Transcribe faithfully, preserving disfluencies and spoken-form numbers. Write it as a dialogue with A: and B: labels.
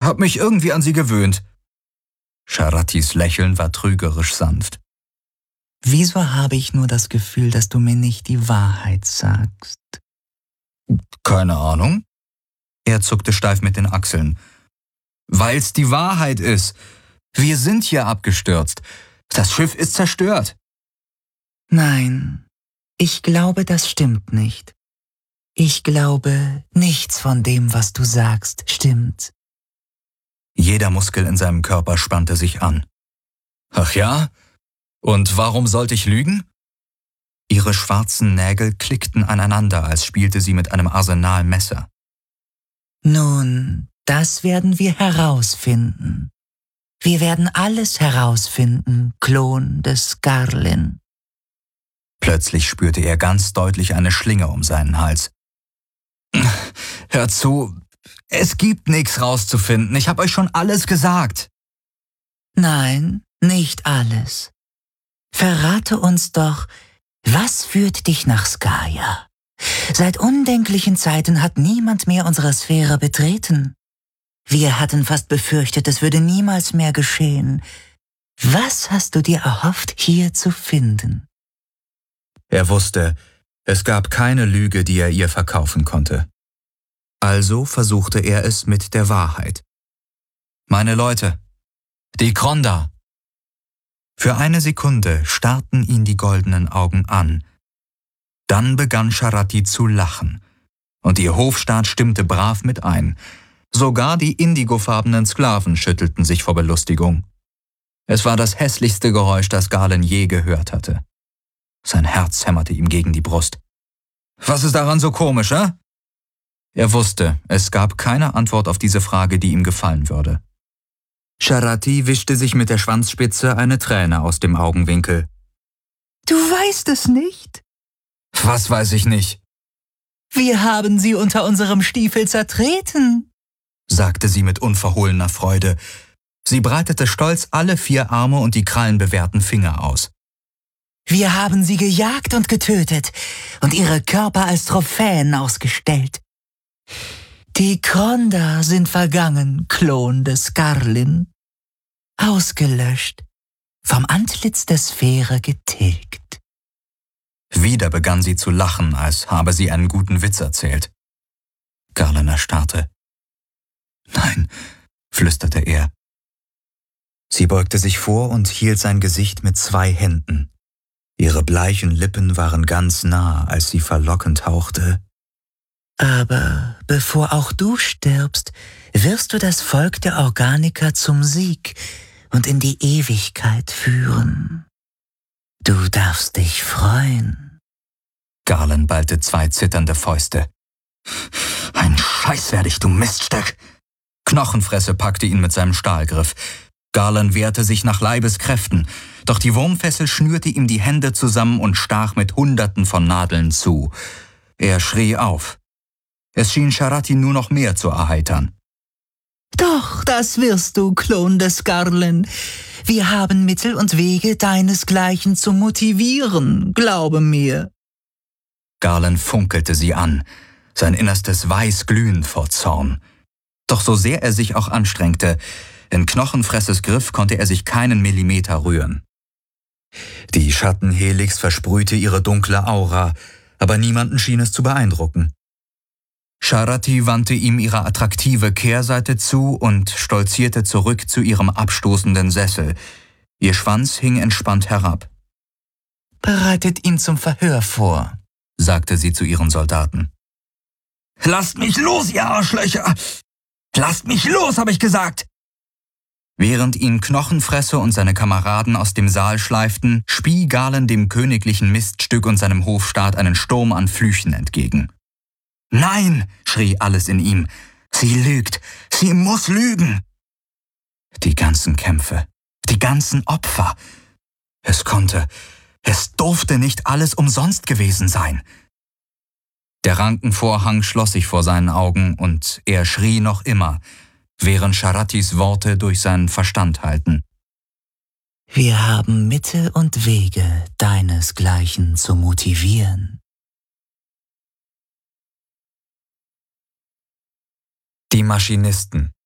A: hab mich irgendwie an sie gewöhnt. Sharatis Lächeln war trügerisch sanft.
B: Wieso habe ich nur das Gefühl, dass du mir nicht die Wahrheit sagst?
A: Keine Ahnung. Er zuckte steif mit den Achseln. Weil's die Wahrheit ist. Wir sind hier abgestürzt. Das Schiff ist zerstört.
B: Nein, ich glaube, das stimmt nicht. Ich glaube, nichts von dem, was du sagst, stimmt.
A: Jeder Muskel in seinem Körper spannte sich an. Ach ja? Und warum sollte ich lügen? Ihre schwarzen Nägel klickten aneinander, als spielte sie mit einem Arsenal Messer.
B: Nun, das werden wir herausfinden. Wir werden alles herausfinden, Klon des Skarlen.
A: Plötzlich spürte er ganz deutlich eine Schlinge um seinen Hals. Hör zu, es gibt nichts rauszufinden. Ich habe euch schon alles gesagt.
B: Nein, nicht alles. Verrate uns doch, was führt dich nach Skaya? Seit undenklichen Zeiten hat niemand mehr unsere Sphäre betreten. Wir hatten fast befürchtet, es würde niemals mehr geschehen. Was hast du dir erhofft, hier zu finden?
A: Er wusste, es gab keine Lüge, die er ihr verkaufen konnte. Also versuchte er es mit der Wahrheit. Meine Leute, die Kronda. Für eine Sekunde starrten ihn die goldenen Augen an. Dann begann Sharati zu lachen, und ihr Hofstaat stimmte brav mit ein. Sogar die indigofarbenen Sklaven schüttelten sich vor Belustigung. Es war das hässlichste Geräusch, das Galen je gehört hatte. Sein Herz hämmerte ihm gegen die Brust. Was ist daran so komisch, hä? Er wusste, es gab keine Antwort auf diese Frage, die ihm gefallen würde. Sharati wischte sich mit der Schwanzspitze eine Träne aus dem Augenwinkel.
B: Du weißt es nicht?
A: Was weiß ich nicht?
B: Wir haben sie unter unserem Stiefel zertreten,
A: sagte sie mit unverhohlener Freude. Sie breitete stolz alle vier Arme und die krallenbewehrten Finger aus.
B: Wir haben sie gejagt und getötet und ihre Körper als Trophäen ausgestellt. Die Kronda sind vergangen, Klon des Skarlin. Ausgelöscht, vom Antlitz der Sphäre getilgt.
A: Wieder begann sie zu lachen, als habe sie einen guten Witz erzählt. Galen erstarrte. Nein, flüsterte er. Sie beugte sich vor und hielt sein Gesicht mit zwei Händen. Ihre bleichen Lippen waren ganz nah, als sie verlockend hauchte.
B: Aber bevor auch du stirbst, wirst du das Volk der Organiker zum Sieg und in die Ewigkeit führen. Du darfst dich freuen.
A: Galen ballte zwei zitternde Fäuste. Ein Scheiß werde ich, du Miststück! Knochenfresse packte ihn mit seinem Stahlgriff. Galen wehrte sich nach Leibeskräften, doch die Wurmfessel schnürte ihm die Hände zusammen und stach mit Hunderten von Nadeln zu. Er schrie auf. Es schien Sharati nur noch mehr zu erheitern.
B: Doch, das wirst du, Klon des Skarlen. Wir haben Mittel und Wege, deinesgleichen zu motivieren, glaube mir.
A: Galen funkelte sie an, sein Innerstes weiß glühend vor Zorn. Doch so sehr er sich auch anstrengte, in Knochenfresses Griff konnte er sich keinen Millimeter rühren. Die Schattenhelix versprühte ihre dunkle Aura, aber niemanden schien es zu beeindrucken. Sharati wandte ihm ihre attraktive Kehrseite zu und stolzierte zurück zu ihrem abstoßenden Sessel. Ihr Schwanz hing entspannt herab.
B: Bereitet ihn zum Verhör vor,
A: sagte sie zu ihren Soldaten. Lasst mich los, ihr Arschlöcher! Lasst mich los, habe ich gesagt! Während ihn Knochenfresse und seine Kameraden aus dem Saal schleiften, spie Galen dem königlichen Miststück und seinem Hofstaat einen Sturm an Flüchen entgegen. »Nein«, schrie alles in ihm, »sie lügt, sie muss lügen!« Die ganzen Kämpfe, die ganzen Opfer. Es konnte, es durfte nicht alles umsonst gewesen sein. Der Rankenvorhang schloss sich vor seinen Augen und er schrie noch immer, während Sharatis Worte durch seinen Verstand hallten.
B: Wir haben Mittel und Wege, deinesgleichen zu motivieren.
A: Die Maschinisten.